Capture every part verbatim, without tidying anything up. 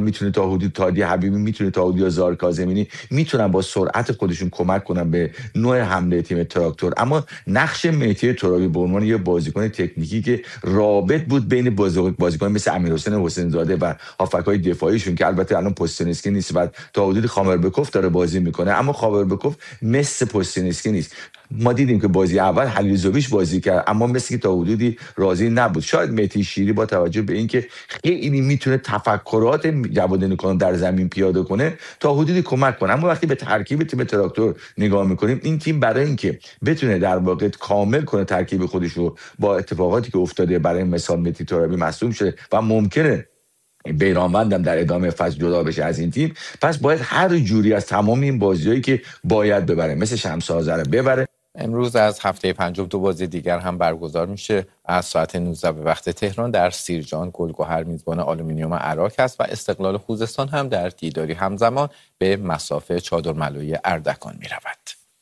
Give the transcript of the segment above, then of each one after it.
میتونه تا حدود تادی حبیبی میتونه تا حدود یا زار کاظمینی میتونن با سرعت خودشون کمک کنن به نوع حمله تیم تراکتور. اما نقش مهدی ترابی به عنوان یه بازیکن تکنیکی که رابط بود بین بازیکن مثل امیرحسین حسین زاده و هافک‌های دفاعیشون که البته الان پوستینسکی نیست و تا حدود خاوربکوف داره بازی میکنه، اما خاوربکوف مثل پوستینسکی نیست. ما دیدیم که بازی اول حلیزویچ بازی کرد اما مثل که تا حدودی راضی نبود. شاید مهدی شیری با توجه به اینکه خیلی میتونه تفکرات جواد نکان در زمین پیاده کنه تا حدودی کمک کنه، اما وقتی به ترکیب تیم تراکتور نگاه میکنیم این تیم برای اینکه بتونه در واقع کامل کنه ترکیب خودش رو با اتفاقاتی که افتاده، برای مثال مهدی ترابی مصدوم شده و ممکنه بیرانوندم در ادامه فصل جدا بشه از این تیم، پس باید هر جوری از تمام این بازیایی که باید ببره مثل شمس آذر ببره. امروز از هفته پنجم دو بازی دیگر هم برگزار میشه. از ساعت نوزده به وقت تهران در سیرجان گلگهر میزبان آلومینیوم عراق است و استقلال خوزستان هم در دیداری همزمان به مصاف چادرملوی اردکان میرود.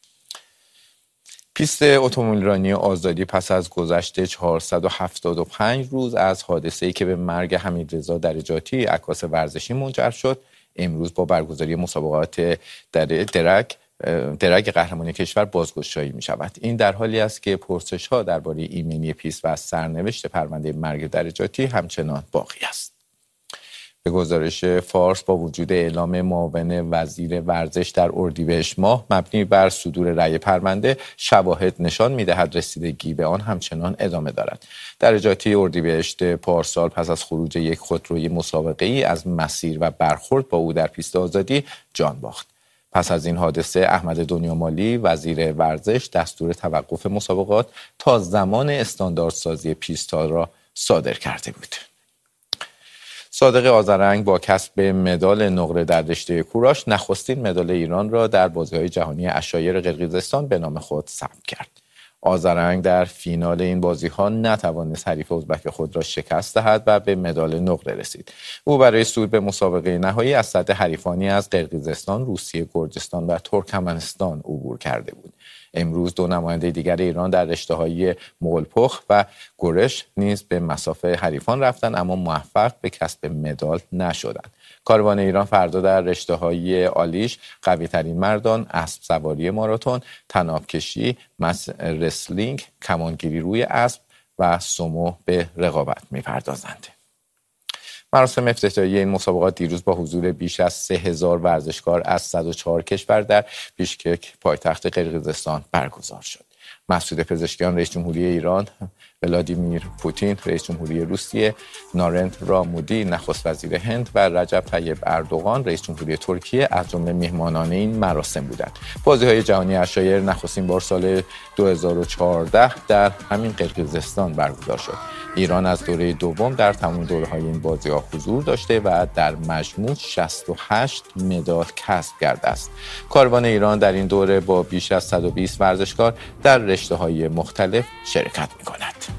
پیست اتومبیلرانی آزادی پس از گذشت چهارصد و هفتاد و پنج روز از حادثه‌ای که به مرگ حمیدرضا درجاتی عکاس ورزشی منجر شد، امروز با برگزاری مسابقات در درک درگ قهرمانی کشور بازگشایی می شود. این در حالی است که پرسش ها درباره ایمنی پیست و سرنوشت پرونده مرگ درجاتی همچنان باقی است. به گزارش فارس، با وجود اعلام معاون وزیر ورزش در اردیبهشت ماه مبنی بر صدور رأی پرونده، شواهد نشان می‌دهد رسیدگی به آن همچنان ادامه دارد. درجاتی اردیبهشت پارسال پس از خروج یک خودروی مسابقه‌ای از مسیر و برخورد با او در پیست آزادی جان باخت. پس از این حادثه احمد دنیامالی وزیر ورزش دستور توقف مسابقات تا زمان استانداردسازی پیست‌ها را صادر کرده بود. صادق آذرنگ با کسب مدال نقره در رشته کوراش نخستین مدال ایران را در بازی‌های جهانی عشایر قرقیزستان به نام خود ثبت کرد. آذرنگ در فینال این بازی‌ها نتوانست حریف ازبک خود را شکست دهد و به مدال نقره رسید. او برای صعود به مسابقه نهایی از سطح حریفانی از قرقیزستان، روسیه، گرجستان و ترکمنستان عبور کرده بود. امروز دو نماینده دیگر ایران در رشته‌های مغل‌پخ و گرش نیز به مسافه حریفان رفتند اما موفق به کسب مدال نشدند. کاروان ایران فردا در رشته‌های آلیش، قوی‌ترین مردان، اسب سواری ماراتن، طناب کشی، رسلینگ، کمانگیری روی اسب و سومو به رقابت می‌پردازند. مراسم افتتاحیه این مسابقات دیروز با حضور بیش از سه هزار ورزشکار از صد و چهار کشور در بیشکک پایتخت قرقیزستان برگزار شد. مسعود پزشکیان رئیس جمهوری ایران، ولادیمیر پوتین رئیس جمهوری روسیه، نارندرا مودی نخست وزیر هند و رجب طیب اردوغان رئیس جمهوری ترکیه از جمله میهمانان این مراسم بودند. بازی‌های جهانی عشایر نخستین بار سال دو هزار و چهارده در همین قرقیزستان برگزار شد. ایران از دوره دوم در تمام دوره‌های این بازی‌ها حضور داشته و در مجموع شصت و هشت مدال کسب کرده است. کاروان ایران در این دوره با بیش از صد و بیست ورزشکار در رشته‌های مختلف شرکت می‌کند.